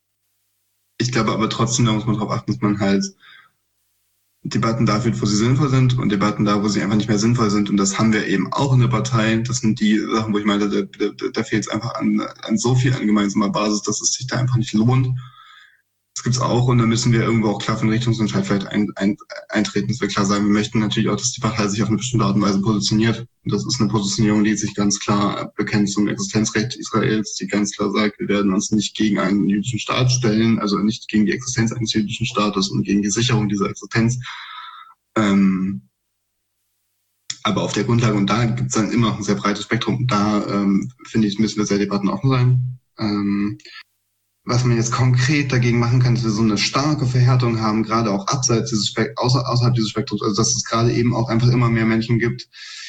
Ich glaube aber trotzdem, da muss man darauf achten, dass man halt Debatten da führt, wo sie sinnvoll sind und Debatten da, wo sie einfach nicht mehr sinnvoll sind. Und das haben wir eben auch in der Partei. Das sind die Sachen, wo ich meine, da, da, da fehlt es einfach an, an so viel an gemeinsamer Basis, dass es sich da einfach nicht lohnt. Das gibt's auch und da müssen wir irgendwo auch klar für den Richtungsentscheid vielleicht ein, ein, eintreten, dass wir klar sagen, wir möchten natürlich auch, dass die Partei sich auf eine bestimmte Art und Weise positioniert. Und das ist eine Positionierung, die sich ganz klar bekennt zum Existenzrecht Israels, die ganz klar sagt, wir werden uns nicht gegen einen jüdischen Staat stellen, also nicht gegen die Existenz eines jüdischen Staates und gegen die Sicherung dieser Existenz. Ähm, aber auf der Grundlage, und da gibt's dann immer noch ein sehr breites Spektrum, und da ähm, finde ich, müssen wir sehr debattenoffen sein. Ähm, Was man jetzt konkret dagegen machen kann, dass wir so eine starke Verhärtung haben, gerade auch abseits dieses Spek- außer, außerhalb dieses Spektrums, also dass es gerade eben auch einfach immer mehr Menschen gibt,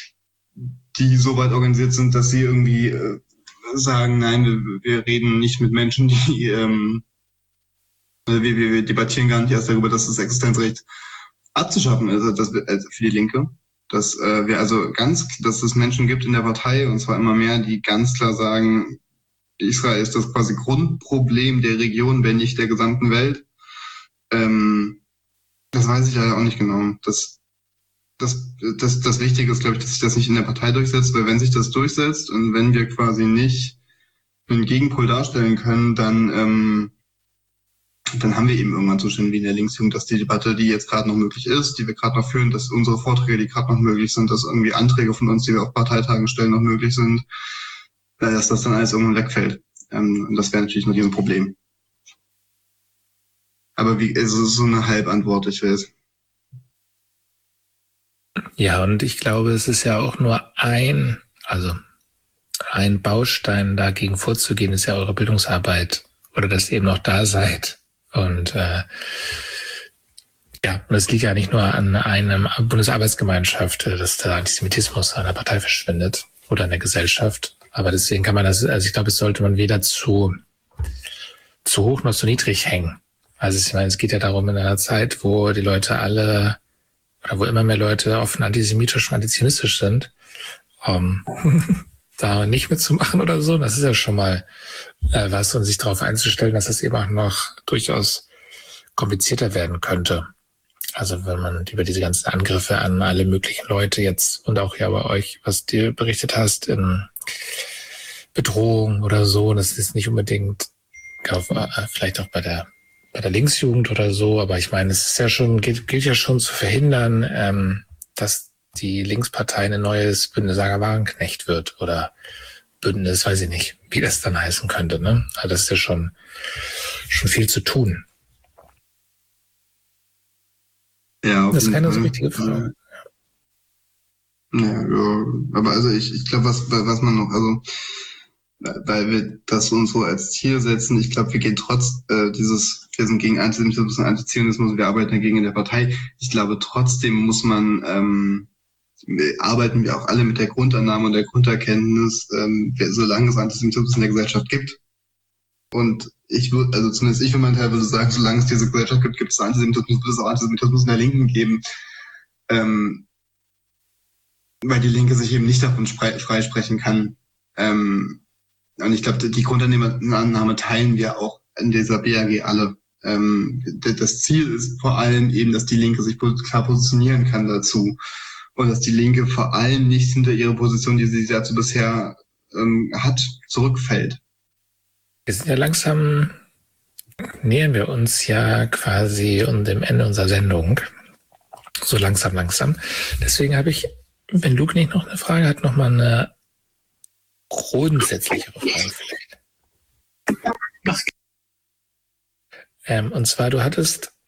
die so weit organisiert sind, dass sie irgendwie äh, sagen, nein, wir, wir reden nicht mit Menschen, die ähm, wir, wir, wir debattieren gar nicht erst darüber, dass das Existenzrecht abzuschaffen ist, also das, also für die Linke. Dass äh, wir also ganz, dass es Menschen gibt in der Partei, und zwar immer mehr, die ganz klar sagen, Israel ist das quasi Grundproblem der Region, wenn nicht der gesamten Welt. Ähm, das weiß ich leider auch nicht genau. Das, das, das, das Wichtige ist, glaube ich, dass sich das nicht in der Partei durchsetzt, weil wenn sich das durchsetzt und wenn wir quasi nicht einen Gegenpol darstellen können, dann, ähm, dann haben wir eben irgendwann Zustände wie in der Linksjugend, dass die Debatte, die jetzt gerade noch möglich ist, die wir gerade noch führen, dass unsere Vorträge, die gerade noch möglich sind, dass irgendwie Anträge von uns, die wir auf Parteitagen stellen, noch möglich sind, dass das dann alles irgendwann wegfällt. Ähm, und das wäre natürlich noch ein Problem. Aber wie, es ist so eine Halbantwort, ich weiß. Ja, und ich glaube, es ist ja auch nur ein, also ein Baustein dagegen vorzugehen, ist ja eure Bildungsarbeit oder dass ihr eben noch da seid. Und äh, ja, und es liegt ja nicht nur an einem Bundesarbeitsgemeinschaft, dass der Antisemitismus an der Partei verschwindet oder in der Gesellschaft. Aber deswegen kann man das, also ich glaube, es sollte man weder zu, zu hoch noch zu niedrig hängen. Also ich meine, es geht ja darum, in einer Zeit, wo die Leute alle, oder wo immer mehr Leute offen antisemitisch und antizionistisch sind, um, da nicht mitzumachen oder so, das ist ja schon mal äh, was, und sich darauf einzustellen, dass das eben auch noch durchaus komplizierter werden könnte. Also wenn man über diese ganzen Angriffe an alle möglichen Leute jetzt und auch ja bei euch, was du berichtet hast, in Bedrohung oder so, das ist nicht unbedingt, glaub, vielleicht auch bei der bei der Linksjugend oder so, aber ich meine, es ist ja schon, gilt, gilt ja schon zu verhindern, ähm, dass die Linkspartei ein neues Bündnis Wagenknecht wird oder Bündnis, weiß ich nicht, wie das dann heißen könnte, ne? Also das ist ja schon schon viel zu tun. Ja, das ist keine so richtige Frage. Ja, ja, aber also ich, ich glaube, was, was man noch, also weil wir das uns so als Ziel setzen, ich glaube, wir gehen trotz äh, dieses, wir sind gegen Antisemitismus und Antizionismus, wir arbeiten dagegen in der Partei. Ich glaube, trotzdem muss man, ähm, arbeiten wir auch alle mit der Grundannahme und der Grunderkenntnis, ähm, solange es Antisemitismus in der Gesellschaft gibt. Und ich würde, also zumindest ich für meinen Teil würde sagen, solange es diese Gesellschaft gibt, gibt es Antisemitismus, wird es auch Antisemitismus in der Linken geben. Ähm, weil die Linke sich eben nicht davon freisprechen kann. Ähm, und ich glaube, die Grundannahme teilen wir auch in dieser B A G alle. Ähm, das Ziel ist vor allem eben, dass die Linke sich klar positionieren kann dazu. Und dass die Linke vor allem nicht hinter ihre Position, die sie dazu bisher ähm, hat, zurückfällt. Wir sind ja langsam, nähern wir uns ja quasi um dem Ende unserer Sendung. So langsam, langsam. Deswegen habe ich, wenn Luke nicht noch eine Frage hat, noch mal eine grundsätzlichere Frage vielleicht. Ähm, und zwar, du hattest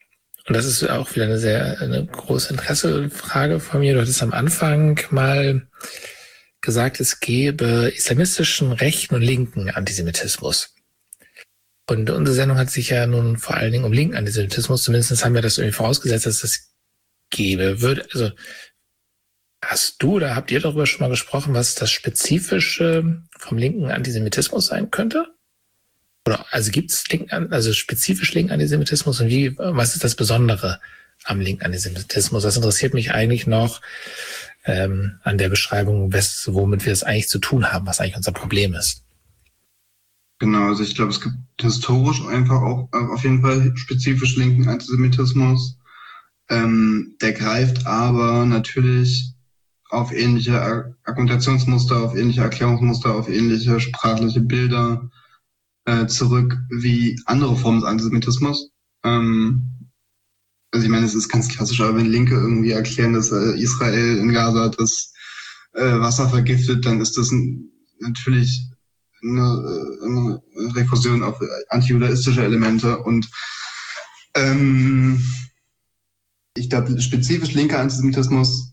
und das ist auch wieder eine sehr eine große Interessefrage von mir. Du hattest am Anfang mal gesagt, es gäbe islamistischen rechten und linken Antisemitismus. Und unsere Sendung hat sich ja nun vor allen Dingen um linken Antisemitismus, zumindest haben wir das irgendwie vorausgesetzt, dass es das gäbe. Würde, also hast du oder habt ihr darüber schon mal gesprochen, was das Spezifische vom linken Antisemitismus sein könnte? Oder also gibt es linken, also spezifisch linken Antisemitismus und wie, was ist das Besondere am linken Antisemitismus? Das interessiert mich eigentlich noch ähm, an der Beschreibung, was, womit wir es eigentlich zu tun haben, was eigentlich unser Problem ist. Genau, also ich glaube, es gibt historisch einfach auch auf jeden Fall spezifisch linken Antisemitismus. Ähm, der greift aber natürlich auf ähnliche Argumentationsmuster, auf ähnliche Erklärungsmuster, auf ähnliche sprachliche Bilder äh, zurück wie andere Formen des Antisemitismus. Ähm, also ich meine, es ist ganz klassisch, aber wenn Linke irgendwie erklären, dass äh, Israel in Gaza das äh, Wasser vergiftet, dann ist das ein, natürlich eine, eine Rekursion auf antijudaistische Elemente und ähm, ich glaube, spezifisch linker Antisemitismus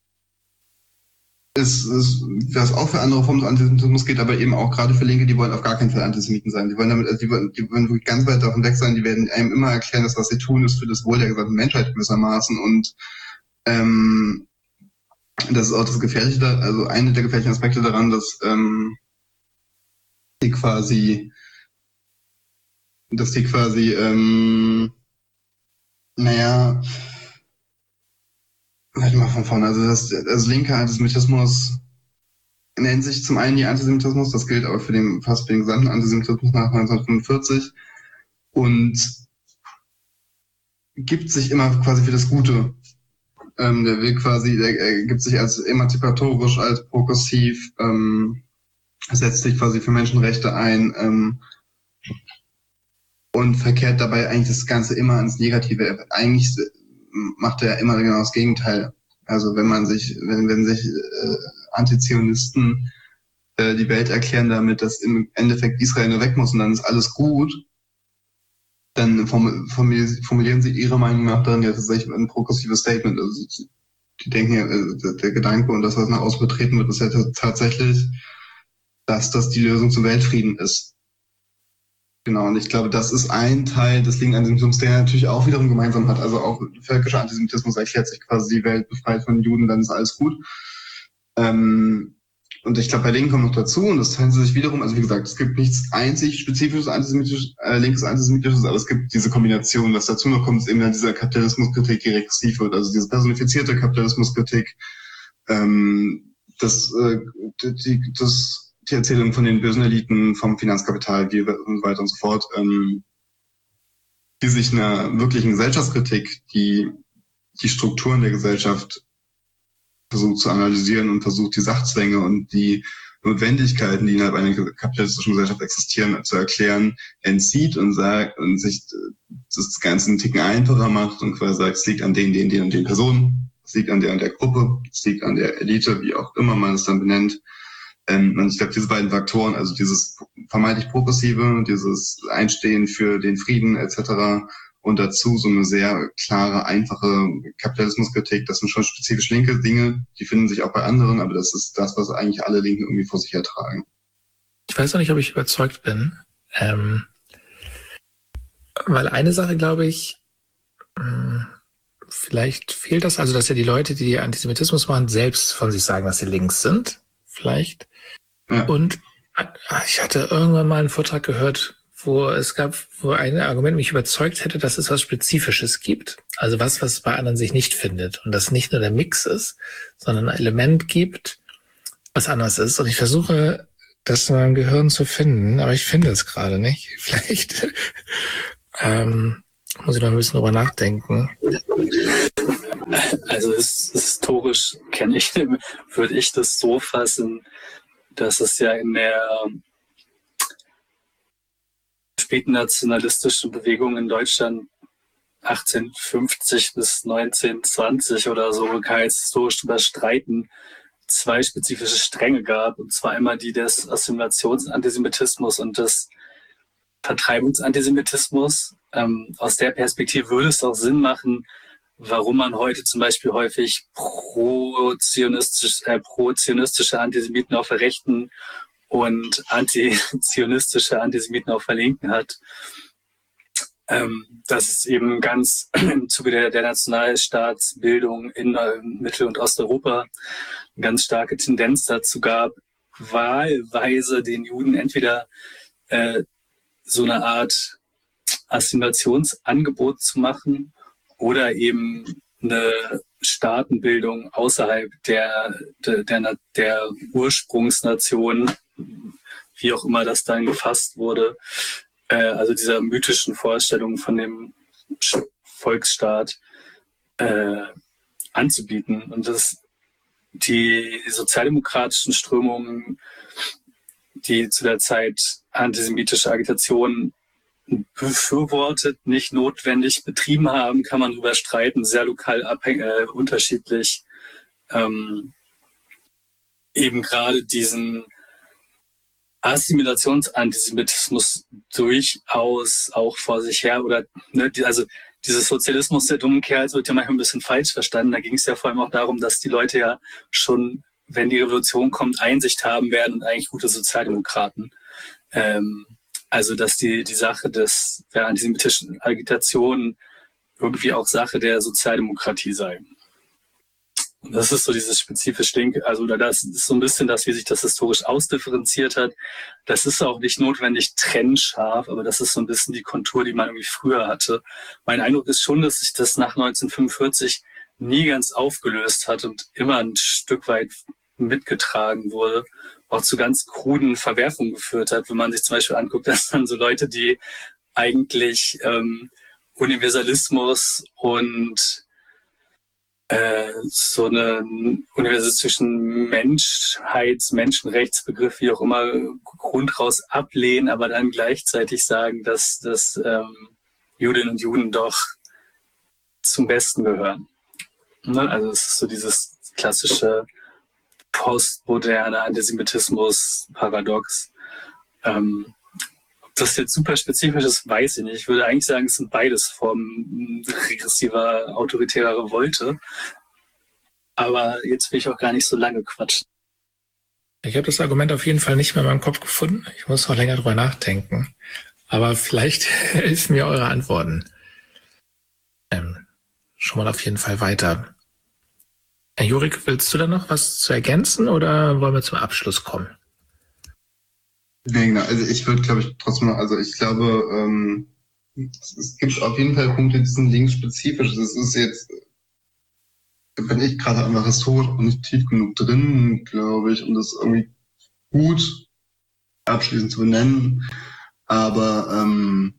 ist, ist, was auch für andere Formen des Antisemitismus geht, aber eben auch gerade für Linke, die wollen auf gar keinen Fall Antisemiten sein. Die wollen damit, also die wollen, die wollen wirklich ganz weit davon weg sein, die werden einem immer erklären, dass was sie tun, ist für das Wohl der gesamten Menschheit gewissermaßen und ähm, das ist auch das Gefährliche, also eine der gefährlichen Aspekte daran, dass ähm, die quasi, dass die quasi, ähm, naja, warte mal von vorne, also das, also linker Antisemitismus nennt sich zum einen die Antisemitismus, das gilt aber für den, fast für den gesamten Antisemitismus nach neunzehnhundertfünfundvierzig und gibt sich immer quasi für das Gute. Ähm, der will quasi, der, der gibt sich als emanzipatorisch, als progressiv, ähm, setzt sich quasi für Menschenrechte ein ähm, und verkehrt dabei eigentlich das Ganze immer ins Negative. Eigentlich macht er immer genau das Gegenteil. Also wenn man sich, wenn, wenn sich äh, Antizionisten äh, die Welt erklären damit, dass im Endeffekt Israel nur weg muss und dann ist alles gut, dann formulieren sie ihrer Meinung nach dann ja tatsächlich ein progressives Statement. Also die denken ja, der, der Gedanke und das, was nach außen betreten wird, ist ja tatsächlich, dass das die Lösung zum Weltfrieden ist. Genau, und ich glaube, das ist ein Teil des linken Antisemitismus, der natürlich auch wiederum gemeinsam hat. Also auch völkischer Antisemitismus erklärt sich quasi die Welt befreit von Juden, dann ist alles gut. Ähm, und ich glaube, bei Linken kommt noch dazu, und das teilen sie sich wiederum, also wie gesagt, es gibt nichts einzig spezifisches antisemitisches, äh, linkes Antisemitisches, aber es gibt diese Kombination. Was dazu noch kommt, ist eben dann diese Kapitalismuskritik, die regressiv wird, also diese personifizierte Kapitalismuskritik, ähm, das, äh, die, das, die Erzählung von den bösen Eliten, vom Finanzkapital, wie und so weiter und so fort, ähm, die sich einer wirklichen Gesellschaftskritik, die die Strukturen der Gesellschaft versucht zu analysieren und versucht, die Sachzwänge und die Notwendigkeiten, die innerhalb einer kapitalistischen Gesellschaft existieren, zu erklären, entzieht und sagt und sich das Ganze einen Ticken einfacher macht und quasi sagt, es liegt an den, den, den und den Personen, es liegt an der und der Gruppe, es liegt an der Elite, wie auch immer man es dann benennt. Ähm, und ich glaube, diese beiden Faktoren, also dieses vermeintlich Progressive, dieses Einstehen für den Frieden et cetera und dazu so eine sehr klare, einfache Kapitalismuskritik, das sind schon spezifisch linke Dinge, die finden sich auch bei anderen, aber das ist das, was eigentlich alle Linken irgendwie vor sich hertragen. Ich weiß noch nicht, ob ich überzeugt bin, ähm, weil eine Sache, glaube ich, mh, vielleicht fehlt das, also dass ja die Leute, die Antisemitismus machen, selbst von sich sagen, dass sie links sind, vielleicht. Ja. Und ich hatte irgendwann mal einen Vortrag gehört, wo es gab, wo ein Argument mich überzeugt hätte, dass es was Spezifisches gibt. Also was, was bei anderen sich nicht findet. Und das nicht nur der Mix ist, sondern ein Element gibt, was anders ist. Und ich versuche, das in meinem Gehirn zu finden, aber ich finde es gerade nicht. Vielleicht ähm, muss ich noch ein bisschen drüber nachdenken. Also historisch kenne ich, würde ich das so fassen, dass es ja in der späten nationalistischen Bewegung in Deutschland achtzehnhundertfünfzig bis neunzehnhundertzwanzig oder so, kann jetzt historisch drüber streiten, zwei spezifische Stränge gab, und zwar einmal die des Assimilationsantisemitismus und des Vertreibungsantisemitismus. ähm, aus der Perspektive würde es auch Sinn machen, warum man heute zum Beispiel häufig pro-zionistisch, äh, pro-zionistische Antisemiten auf der Rechten und anti-zionistische Antisemiten auf der Linken hat. Ähm, dass es eben ganz im Zuge der, der Nationalstaatsbildung in äh, Mittel- und Osteuropa eine ganz starke Tendenz dazu gab, wahlweise den Juden entweder äh, so eine Art Assimilationsangebot zu machen oder eben eine Staatenbildung außerhalb der, der, der, der Ursprungsnation, wie auch immer das dann gefasst wurde, also dieser mythischen Vorstellung von dem Volksstaat äh, anzubieten. Und das die sozialdemokratischen Strömungen, die zu der Zeit antisemitische Agitation befürwortet, nicht notwendig betrieben haben, kann man darüber streiten, sehr lokal abhängig, äh, unterschiedlich. Ähm, eben gerade diesen Assimilationsantisemitismus durchaus auch vor sich her oder ne, die, also dieses Sozialismus der dummen Kerls wird ja manchmal ein bisschen falsch verstanden. Da ging es ja vor allem auch darum, dass die Leute ja schon, wenn die Revolution kommt, Einsicht haben werden und eigentlich gute Sozialdemokraten. Ähm, also dass die die Sache des der antisemitischen Agitation irgendwie auch Sache der Sozialdemokratie sei. Das ist so dieses spezifisch Ding, also das ist so ein bisschen das, wie sich das historisch ausdifferenziert hat. Das ist auch nicht notwendig trennscharf, aber das ist so ein bisschen die Kontur, die man irgendwie früher hatte. Mein Eindruck ist schon, dass sich das nach neunzehnhundertfünfundvierzig nie ganz aufgelöst hat und immer ein Stück weit mitgetragen wurde, auch zu ganz kruden Verwerfungen geführt hat. Wenn man sich zum Beispiel anguckt, dass dann so Leute, die eigentlich ähm, Universalismus und so eine Universalität zwischen Menschheits-, Menschenrechtsbegriff, wie auch immer, grundraus ablehnen, aber dann gleichzeitig sagen, dass, dass ähm, Judinnen und Juden doch zum Besten gehören. Ne? Also es ist so dieses klassische postmoderne Antisemitismus-Paradox. Ähm, ob das jetzt super spezifisch ist, weiß ich nicht. Ich würde eigentlich sagen, es sind beides Formen regressiver, autoritärer Revolte. Aber jetzt will ich auch gar nicht so lange quatschen. Ich habe das Argument auf jeden Fall nicht mehr in meinem Kopf gefunden. Ich muss noch länger drüber nachdenken. Aber vielleicht helfen mir eure Antworten ähm, schon mal auf jeden Fall weiter. Herr Jurik, willst du da noch was zu ergänzen oder wollen wir zum Abschluss kommen? Nee, genau. Also ich würde, glaube ich, trotzdem, also ich glaube, ähm, es gibt auf jeden Fall Punkte, die sind linksspezifisch. Das ist jetzt, da bin ich gerade einfach historisch auch nicht tief genug drin, glaube ich, um das irgendwie gut abschließend zu benennen. Aber ähm,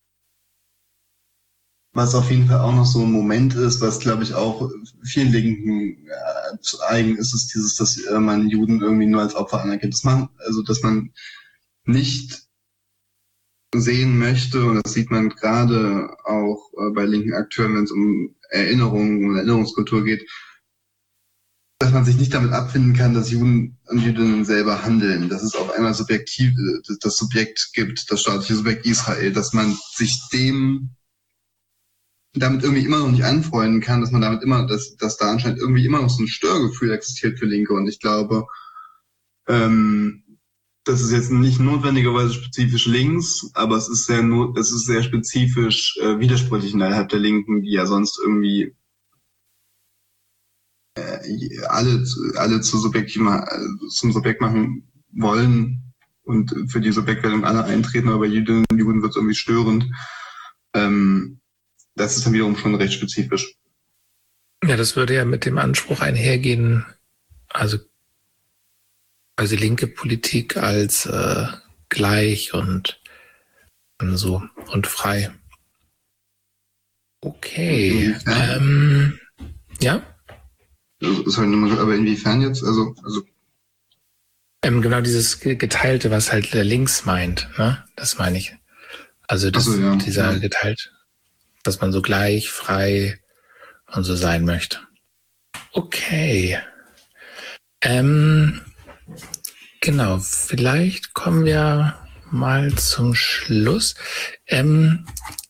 was auf jeden Fall auch noch so ein Moment ist, was, glaube ich, auch vielen Linken äh, zu eigen ist, ist dieses, dass äh, man Juden irgendwie nur als Opfer anerkennt. Das man, also dass man nicht sehen möchte, und das sieht man gerade auch äh, bei linken Akteuren, wenn es um Erinnerungen und Erinnerungskultur geht, dass man sich nicht damit abfinden kann, dass Juden und Jüdinnen selber handeln, dass es auf einmal subjektiv das Subjekt gibt, das staatliche Subjekt Israel, dass man sich dem damit irgendwie immer noch nicht anfreunden kann, dass man damit immer, dass, dass da anscheinend irgendwie immer noch so ein Störgefühl existiert für Linke. Und ich glaube, ähm, das ist jetzt nicht notwendigerweise spezifisch links, aber es ist sehr, es ist sehr spezifisch äh, widersprüchlich innerhalb der Linken, die ja sonst irgendwie äh, alle, alle zu subjektiv, zum Subjekt machen wollen und für die Subjektwerdung alle eintreten, aber bei Juden, Juden wird es irgendwie störend. Ähm, das ist dann wiederum schon recht spezifisch. Ja, das würde ja mit dem Anspruch einhergehen, also also linke Politik als äh, gleich und, und so und frei. Okay. Ja. Ähm, ja? Sorry, aber inwiefern jetzt? Also, also ähm, genau dieses Geteilte, was halt links meint, ne? Das meine ich. Also das, so, ja. dieser ja. geteilt, dass man so gleich, frei und so sein möchte. Okay. Ähm, genau, vielleicht kommen wir mal zum Schluss. Ähm,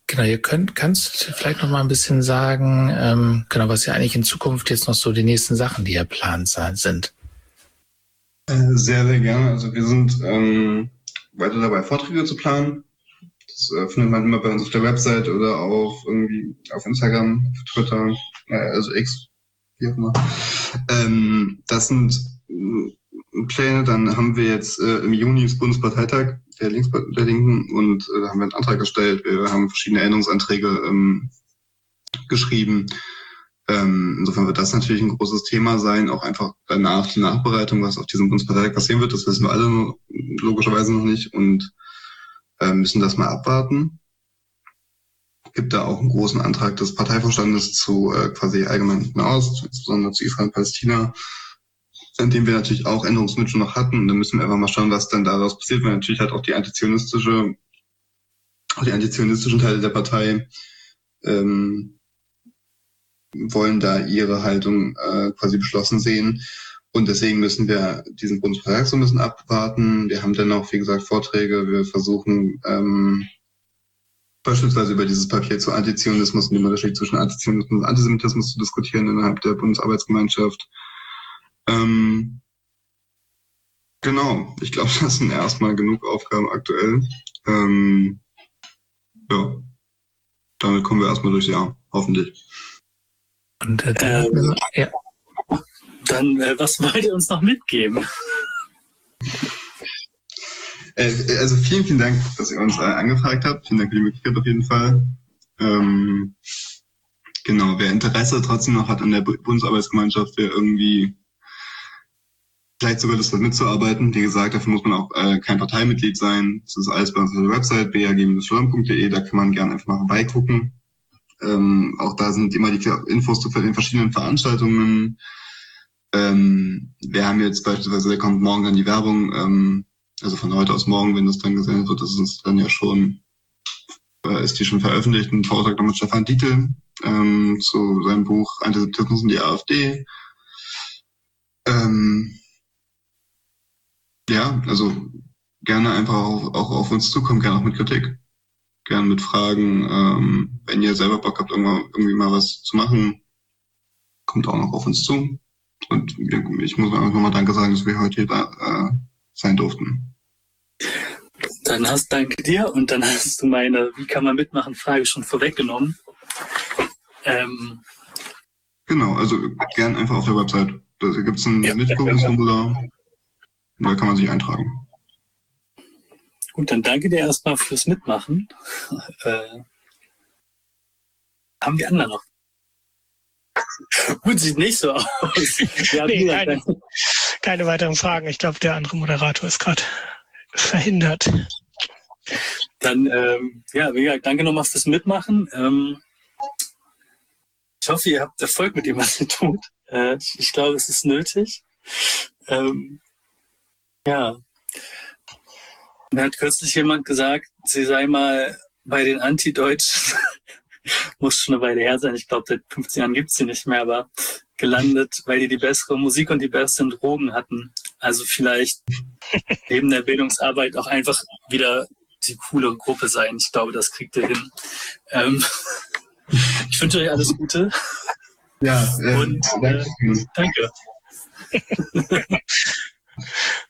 Genau, ihr könnt, kannst vielleicht noch mal ein bisschen sagen, ähm, genau, was ja eigentlich in Zukunft jetzt noch so die nächsten Sachen, die ihr plant, sind. Sehr, sehr gerne. Also wir sind ähm, weiter dabei, Vorträge zu planen. Das äh, findet man immer bei uns auf der Website oder auf irgendwie auf Instagram, auf Twitter, äh, also X, wie auch immer. Ähm, das sind äh, Pläne. Dann haben wir jetzt äh, im Juni das Bundesparteitag der, Links der Linken und äh, da haben wir einen Antrag gestellt. Wir haben verschiedene Änderungsanträge ähm, geschrieben. Ähm, insofern wird das natürlich ein großes Thema sein, auch einfach danach die Nachbereitung, was auf diesem Bundesparteitag passieren wird. Das wissen wir alle noch, logischerweise noch nicht und äh, müssen das mal abwarten. Es gibt da auch einen großen Antrag des Parteivorstandes zu äh, quasi allgemein Nahost, insbesondere zu Israel und Palästina, an dem wir natürlich auch Änderungswünsche noch hatten. Und dann müssen wir einfach mal schauen, was dann daraus passiert, weil natürlich halt auch die antizionistische, auch die antizionistischen Teile der Partei ähm, wollen da ihre Haltung äh, quasi beschlossen sehen. Und deswegen müssen wir diesen Bundesparteitag so ein bisschen abwarten. Wir haben dann auch, wie gesagt, Vorträge. Wir versuchen ähm, beispielsweise über dieses Papier zu Antizionismus und dem Unterschied zwischen Antizionismus und Antisemitismus zu diskutieren innerhalb der Bundesarbeitsgemeinschaft. Ähm, genau, ich glaube, das sind erstmal genug Aufgaben aktuell. Ähm, ja, damit kommen wir erstmal durchs Jahr, hoffentlich. Und äh, dann, ähm, ja. dann äh, was wollt ihr uns noch mitgeben? Äh, also vielen, vielen Dank, dass ihr uns äh, angefragt habt. Vielen Dank für die Möglichkeit auf jeden Fall. Ähm, genau, wer Interesse trotzdem noch hat an der Bundesarbeitsgemeinschaft, wer irgendwie vielleicht sogar Lust hat mitzuarbeiten. Wie gesagt, dafür muss man auch äh, kein Parteimitglied sein. Das ist alles bei uns auf der Website b a g bindestrich shalom punkt d e. Da kann man gerne einfach mal vorbeigucken. Ähm, auch da sind immer die Infos zu den verschiedenen Veranstaltungen. Ähm, wir haben jetzt beispielsweise, da kommt morgen dann die Werbung, ähm, also von heute aus morgen, wenn das dann gesendet wird, das ist dann ja schon, äh, ist die schon veröffentlicht, ein Vortrag mit Stefan Dietl ähm, zu seinem Buch Antisemitismus und die AfD. Ähm, ja, also gerne einfach auch, auch auf uns zukommen, gerne auch mit Kritik. Gerne mit Fragen, ähm, wenn ihr selber Bock habt, irgendwie mal was zu machen, kommt auch noch auf uns zu. Und ich muss einfach mal Danke sagen, dass wir heute hier da äh, sein durften. Dann hast danke dir und dann hast du meine Wie kann man mitmachen Frage schon vorweggenommen. Ähm, genau, also gern einfach auf der Website. Da gibt es ein ja, Mitwirkungsformular, da kann man sich eintragen. Gut, dann danke dir erstmal fürs Mitmachen. Äh, haben die anderen noch? Gut, sieht nicht so aus. Nee, keine, keine weiteren Fragen. Ich glaube, der andere Moderator ist gerade verhindert. Dann, ähm, ja, wie gesagt, danke nochmal fürs Mitmachen. Ähm, ich hoffe, ihr habt Erfolg mit dem, was ihr tut. Äh, ich glaube, es ist nötig. Ähm, ja. Mir hat kürzlich jemand gesagt, sie sei mal bei den Antideutschen, muss schon eine Weile her sein, ich glaube, seit fünfzehn Jahren gibt es sie nicht mehr, aber gelandet, weil die die bessere Musik und die besseren Drogen hatten. Also vielleicht neben der Bildungsarbeit auch einfach wieder die coole Gruppe sein. Ich glaube, das kriegt ihr hin. Ähm, ich wünsche euch alles Gute. Ja, äh, und äh, danke.